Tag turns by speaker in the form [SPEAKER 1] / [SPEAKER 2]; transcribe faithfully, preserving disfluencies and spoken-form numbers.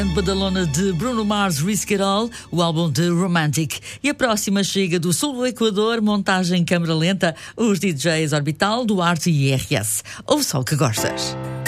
[SPEAKER 1] Badalona de Bruno Mars, Risk It All, o álbum de Romantic. E a próxima chega do sul do Equador, montagem em câmara lenta, os D Js Orbital, Duarte e I R S. Ouve só o que gostas.